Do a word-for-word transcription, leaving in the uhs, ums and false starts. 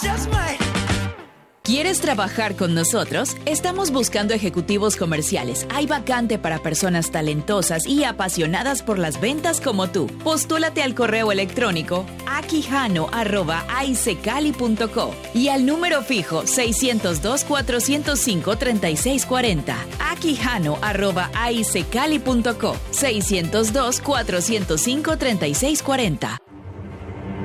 just might. ¿Quieres trabajar con nosotros? Estamos buscando ejecutivos comerciales. Hay vacante para personas talentosas y apasionadas por las ventas como tú. Postúlate al correo electrónico aquijano arroba aicecali punto co y al número fijo seiscientos dos, cuatrocientos cinco, treinta y seis cuarenta. aquijano arroba aicecali punto co seiscientos dos, cuatrocientos cinco, treinta y seis cuarenta.